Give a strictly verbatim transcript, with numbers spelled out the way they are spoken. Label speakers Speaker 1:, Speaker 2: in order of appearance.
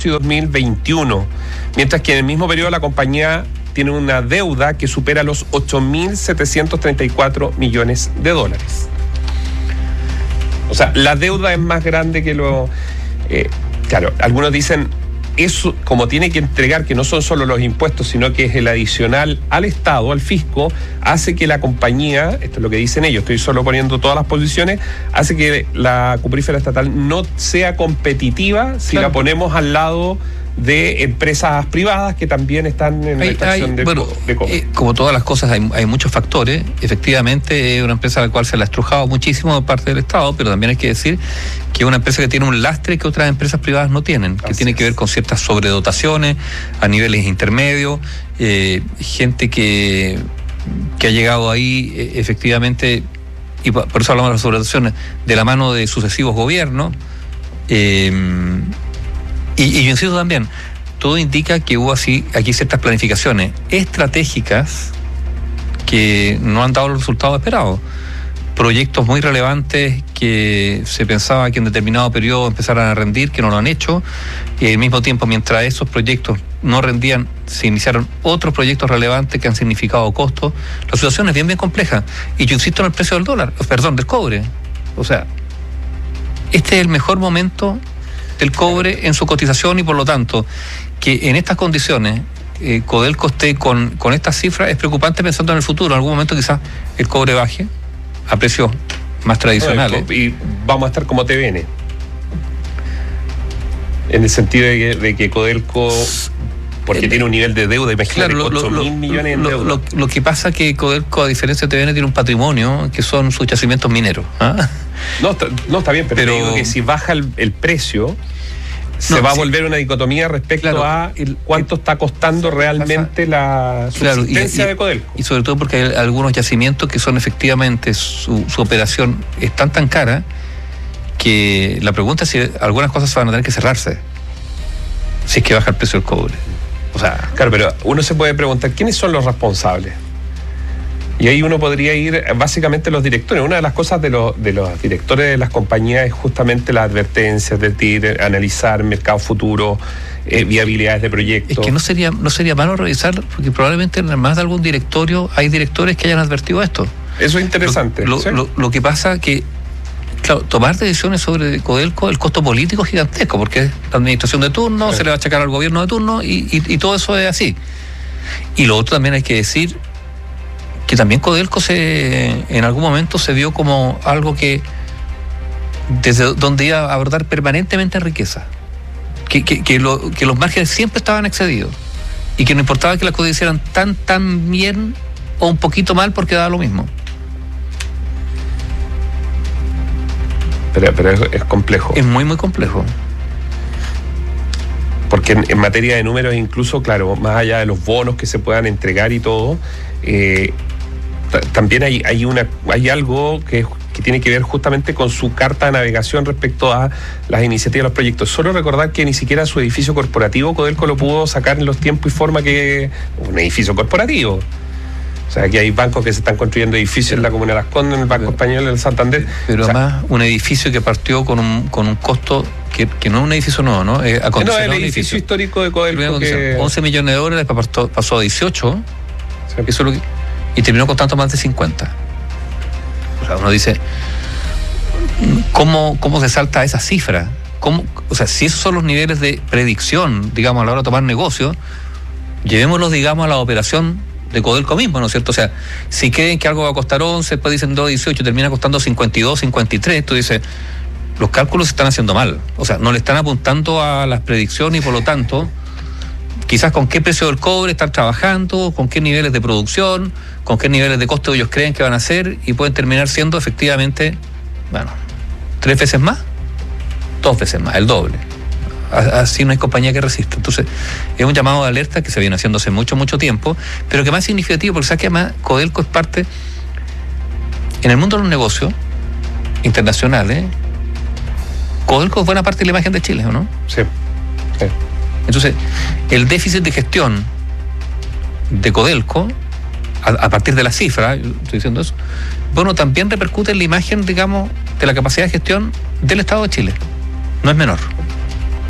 Speaker 1: dieciocho y dos mil veintiuno, mientras que en el mismo periodo la compañía tiene una deuda que supera los ocho mil setecientos treinta y cuatro millones de dólares. O sea, la deuda es más grande que lo... Eh, claro, algunos dicen, eso como tiene que entregar, que no son solo los impuestos, sino que es el adicional al Estado, al fisco, hace que la compañía, esto es lo que dicen ellos, estoy solo poniendo todas las posiciones, hace que la cuprífera estatal no sea competitiva si claro. la ponemos al lado de empresas privadas que también están en la extracción de,
Speaker 2: bueno,
Speaker 1: de cobre.
Speaker 2: Eh, como todas las cosas, hay, hay muchos factores. Efectivamente, es una empresa a la cual se la ha estrujado muchísimo de parte del Estado, pero también hay que decir que es una empresa que tiene un lastre que otras empresas privadas no tienen, que Así tiene es. que ver con ciertas sobredotaciones a niveles intermedios, eh, gente que, que ha llegado ahí eh, efectivamente, y por eso hablamos de las sobredotaciones, de la mano de sucesivos gobiernos. Eh, Y, y yo insisto también, todo indica que hubo así aquí ciertas planificaciones estratégicas que no han dado los resultados esperados. Proyectos muy relevantes que se pensaba que en determinado periodo empezaran a rendir, que no lo han hecho, y al mismo tiempo, mientras esos proyectos no rendían, se iniciaron otros proyectos relevantes que han significado costos. La situación es bien, bien compleja. Y yo insisto en el precio del dólar, perdón, del cobre. O sea, este es el mejor momento del cobre en su cotización y por lo tanto que en estas condiciones eh, Codelco esté con, con estas cifras es preocupante pensando en el futuro. En algún momento quizás el cobre baje a precios más tradicionales.
Speaker 1: No, y vamos a estar como T V N en el sentido de que, de que Codelco, porque el, tiene un nivel de deuda, imagínate,
Speaker 2: claro,
Speaker 1: ocho mil millones en
Speaker 2: lo,
Speaker 1: deuda.
Speaker 2: Lo, lo, lo que pasa es que Codelco, a diferencia de T V N, tiene un patrimonio que son sus yacimientos mineros. ¿Ah?
Speaker 1: No, está, no está bien, pero, pero te digo que si baja el, el precio, se no, va a volver sí. una dicotomía respecto claro, a el, cuánto el, está costando realmente la subsistencia claro, y, de Codelco.
Speaker 2: Y sobre todo porque hay algunos yacimientos que son efectivamente, su, su operación es tan tan cara que la pregunta es si algunas cosas van a tener que cerrarse si es que baja el precio del cobre. O sea,
Speaker 1: claro, pero uno se puede preguntar, ¿quiénes son los responsables? Y ahí uno podría ir básicamente los directores. Una de las cosas de los, de los directores de las compañías es justamente las advertencias, de decir, analizar mercado futuro, eh, viabilidades de proyectos.
Speaker 2: Es que no sería, no sería malo revisar, porque probablemente en más de algún directorio hay directores que hayan advertido esto.
Speaker 1: Eso es interesante.
Speaker 2: Lo,
Speaker 1: ¿sí?
Speaker 2: lo, lo que pasa que, claro, tomar decisiones sobre Codelco, el costo político es gigantesco, porque es la administración de turno, sí. se le va a achacar al gobierno de turno y, y, y todo eso es así. Y lo otro también hay que decir que también Codelco se, en algún momento se vio como algo que desde donde iba a abordar permanentemente riqueza, que, que, que, lo, que los márgenes siempre estaban excedidos y que no importaba que las cosas hicieran tan tan bien o un poquito mal porque daba lo mismo.
Speaker 1: Pero, pero es, es complejo.
Speaker 2: Es muy muy complejo.
Speaker 1: Porque en, en materia de números, incluso, claro, más allá de los bonos que se puedan entregar y todo, eh, t- también hay, hay, una, hay algo que, que tiene que ver justamente con su carta de navegación respecto a las iniciativas de los proyectos. Solo recordar que ni siquiera su edificio corporativo Codelco lo pudo sacar en los tiempos y forma que un edificio corporativo. O sea, aquí hay bancos que se están construyendo edificios en la Comuna de Las Condes, en el Banco Español, en el Santander.
Speaker 2: Pero
Speaker 1: o sea,
Speaker 2: además, un edificio que partió con un, con un costo que, que no es un edificio nuevo, ¿no? Eh,
Speaker 1: no, el edificio, edificio histórico de Codelco. Que...
Speaker 2: once millones de dólares, pasó, pasó a dieciocho, sí. Eso es lo que, y terminó costando más de cincuenta. O sea, uno dice, ¿cómo, cómo se salta a esa cifra? ¿Cómo, o sea, si esos son los niveles de predicción, digamos, a la hora de tomar negocio, llevémoslos, digamos, a la operación de Codelco mismo, ¿no es cierto? O sea, si creen que algo va a costar once, después dicen dos, dieciocho, termina costando cincuenta y dos, cincuenta y tres, tú dices, los cálculos se están haciendo mal. O sea, no le están apuntando a las predicciones y por lo tanto, quizás con qué precio del cobre están trabajando, con qué niveles de producción, con qué niveles de costo ellos creen que van a hacer y pueden terminar siendo efectivamente, bueno, tres veces más, dos veces más, el doble. Así no hay compañía que resista. Entonces, es un llamado de alerta que se viene haciendo hace mucho, mucho tiempo, pero que más significativo, porque sabes que además Codelco es parte, en el mundo de los negocios internacionales, Codelco es buena parte de la imagen de Chile, ¿o no?
Speaker 1: Sí. sí.
Speaker 2: Entonces, el déficit de gestión de Codelco, a, a partir de las cifras, estoy diciendo eso, bueno, también repercute en la imagen, digamos, de la capacidad de gestión del Estado de Chile. No es menor.